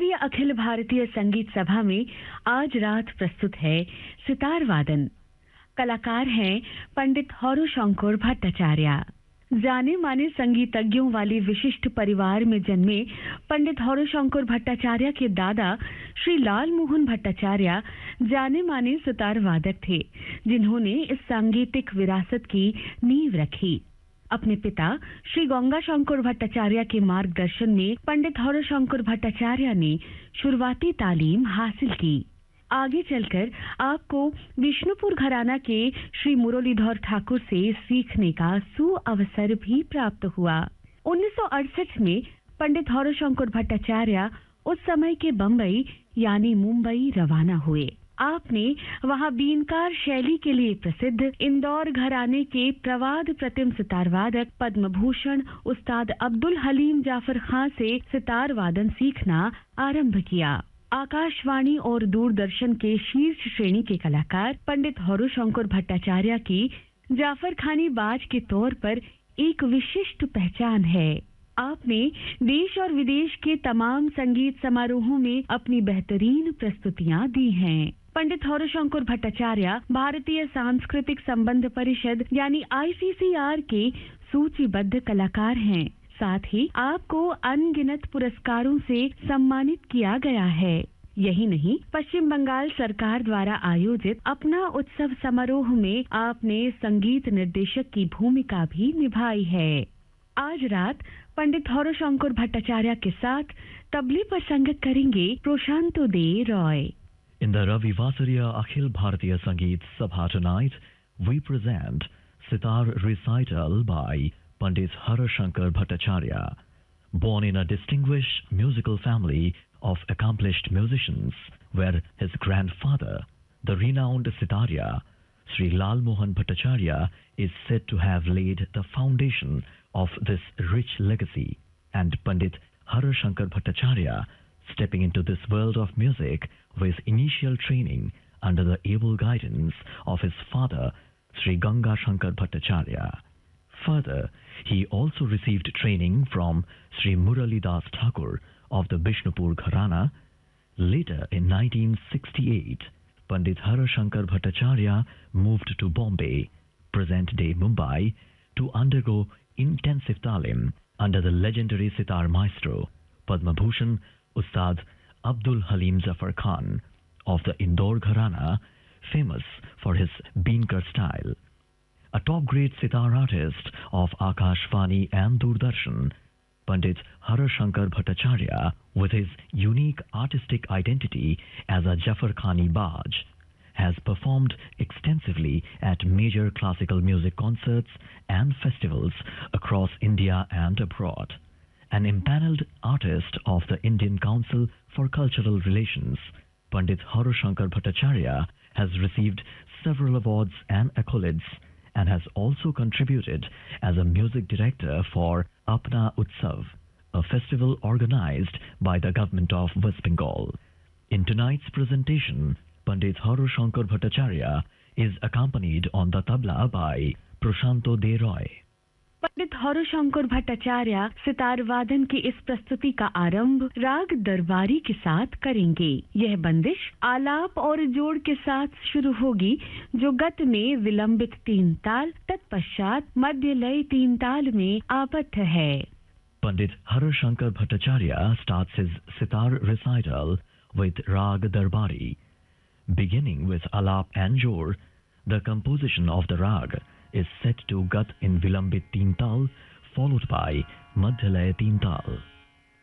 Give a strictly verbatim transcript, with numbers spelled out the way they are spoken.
रविवासरीय अखिल भारतीय संगीत सभा में आज रात प्रस्तुत है सितार वादन। कलाकार हैं पंडित हौरोशंकर भट्टाचार्य। जाने माने संगीतज्ञों वाले विशिष्ट परिवार में जन्मे पंडित हौरोशंकर भट्टाचार्य के दादा श्री लाल मोहन भट्टाचार्य जाने माने सितार वादक थे, जिन्होंने इस सांगीतिक विरासत की नींव रखी। अपने पिता श्री गंगाशंकर भट्टाचार्य के मार्गदर्शन में पंडित हौरोशंकर भट्टाचार्य ने शुरुआती तालीम हासिल की। आगे चलकर आपको विष्णुपुर घराना के श्री मुरलीधर ठाकुर से सीखने का सुअवसर भी प्राप्त हुआ। उन्नीस सौ अड़सठ में पंडित हौरोशंकर भट्टाचार्य उस समय के बम्बई यानी मुंबई रवाना हुए। आपने वहां बीनकार शैली के लिए प्रसिद्ध इंदौर घराने के प्रवाद प्रतिम सितार वादक पद्म भूषण उस्ताद अब्दुल हलीम जाफर खां से सितार वादन सीखना आरंभ किया। आकाशवाणी और दूरदर्शन के शीर्ष श्रेणी के कलाकार पंडित हौरोशंकर भट्टाचार्य की जाफर खानी बाज के तौर पर एक विशिष्ट पहचान है। आपने देश और विदेश के तमाम संगीत समारोहों में अपनी बेहतरीन प्रस्तुतियां दी हैं। पंडित हौरोशंकर भट्टाचार्य भारतीय सांस्कृतिक संबंध परिषद यानी आई सी सी आर के सूचीबद्ध कलाकार हैं। साथ ही आपको अनगिनत पुरस्कारों से सम्मानित किया गया है। यही नहीं, पश्चिम बंगाल सरकार द्वारा आयोजित अपना उत्सव समारोह में आपने संगीत निर्देशक की भूमिका भी निभाई है। आज रात पंडित हौरोशंकर भट्टाचार्य के साथ तबले पर संगत करेंगे प्रशांतो दे Roy. In the Ravivasariya Akhil Bharatiya Sangeet Sabha tonight, we present Sitar Recital by Pandit Hauroshnkar Bhattacharya. Born in a distinguished musical family of accomplished musicians, where his grandfather, the renowned Sitarya, Sri Lal Mohan Bhattacharya, is said to have laid the foundation of this rich legacy, and Pandit Hauroshnkar Bhattacharya, stepping into this world of music with initial training under the able guidance of his father, Sri Gangashankar Bhattacharya. Further, he also received training from Sri Muralidas Thakur of the Bishnupur Gharana. Later, in nineteen sixty-eight, Pandit Hauroshnkar Bhattacharya moved to Bombay, present-day Mumbai, to undergo intensive talim under the legendary sitar maestro, Padma Bhushan Ustad Abdul Haleem Zafar Khan of the Indore Gharana, famous for his Beenkar style. A top-grade sitar artist of Akashvani and Doordarshan, Pandit Hauroshnkar Bhattacharya, with his unique artistic identity as a Jafar Khani Baj, has performed extensively at major classical music concerts and festivals across India and abroad. An empaneled artist of the Indian Council for Cultural Relations, Pandit Hauroshnkar Bhattacharya has received several awards and accolades and has also contributed as a music director for Apna Utsav, a festival organized by the government of West Bengal. In tonight's presentation, Pandit Hauroshnkar Bhattacharya is accompanied on the tabla by Prashanto De Roy. पंडित हौरोशंकर भट्टाचार्य सितार वादन की इस प्रस्तुति का आरंभ राग दरबारी के साथ करेंगे। यह बंदिश आलाप और जोड़ के साथ शुरू होगी, जो गत में विलंबित तीन ताल, तत्पश्चात मध्य लय तीन ताल में आबद्ध है। Pandit Hauroshnkar Bhattacharya starts his sitar recital with Rag Darbari. Beginning with alap and jor, the composition of the rag is set to gat in vilambit teen tal, followed by madhyalaya teen tal.